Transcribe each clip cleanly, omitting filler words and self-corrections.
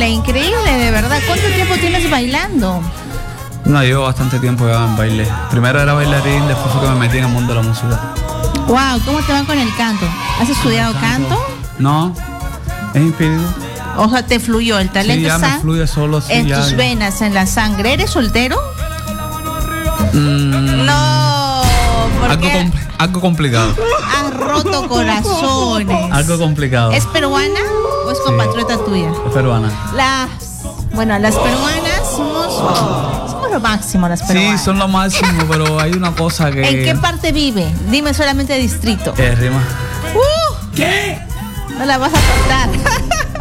increíble, de verdad. ¿Cuánto tiempo tienes bailando? No, llevo bastante tiempo ya en baile. Primero era bailarín, después fue que me metí en el mundo de la música. Wow, ¿cómo te va con el canto? ¿Has estudiado canto? No, es inspirado. O sea, te fluyó el talento, sí, ya me fluye solo, sí, en ya, tus ya. venas, en la sangre. ¿Eres soltero? No, porque Algo complicado. has roto corazones. Algo complicado. ¿Es peruana o es compatriota tuya? Es peruana. Las peruanas somos lo máximo, las peruanas. Sí, son lo máximo, pero hay una cosa que... ¿En qué parte vive? Dime solamente distrito. Rima. ¿Qué? No la vas a contar.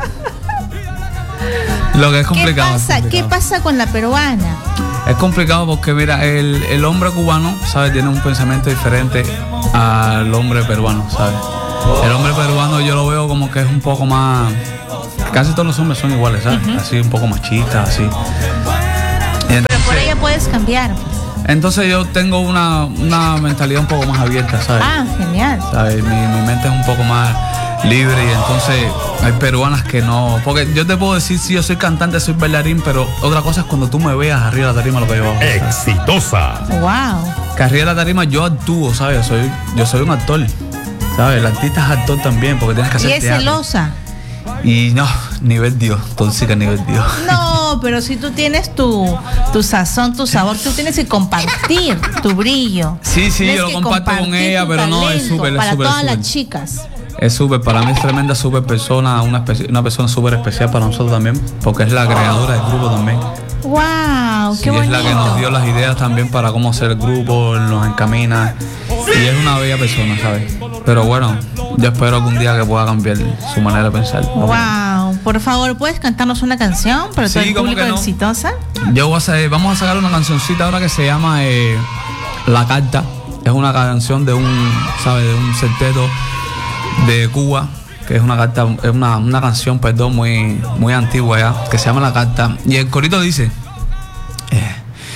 Lo que es complicado. ¿Qué pasa con la peruana? Es complicado porque, mira, el hombre cubano, ¿sabes? Tiene un pensamiento diferente al hombre peruano, ¿sabes? El hombre peruano yo lo veo como que es un poco más... Casi todos los hombres son iguales, ¿sabes? Así, un poco machistas, así. Entonces, pero por ella puedes cambiar. Entonces yo tengo una mentalidad un poco más abierta, ¿sabes? Ah, genial. ¿Sabes? Mi mente es un poco más libre y entonces hay peruanas que no... Porque yo te puedo decir, sí, yo soy cantante, soy bailarín, pero otra cosa es cuando tú me veas arriba de la tarima lo que yo hago. Exitosa. Wow. Que arriba de la tarima yo actúo, ¿sabes? Yo soy un actor, ¿sabes? El artista es actor también porque tienes que hacer ¿Y es teatro. celosa? Y no, nivel Dios, tóxica nivel Dios. No, pero si tú tienes tu sazón, tu sabor, tú tienes que compartir tu brillo. Sí, Tienes yo lo que comparto con compartir ella, tu pero no, es talento súper, para todas las súper. chicas. Es súper, para mí es tremenda súper persona, una persona súper especial para nosotros también, porque es la creadora del grupo también. Wow, Sí, qué bonito. es la que nos dio las ideas también para cómo hacer el grupo, nos encamina y es una bella persona, ¿sabes? Pero bueno, yo espero algún día que pueda cambiar su manera de pensar. Wow, por favor, ¿puedes cantarnos una canción para todo Sí, el ¿cómo público que no? Exitosa? Vamos a sacar una cancioncita ahora que se llama La Carta. Es una canción de un septeto de Cuba, que es una carta, es una canción, perdón, muy antigua ya, que se llama La Carta. Y el corito dice...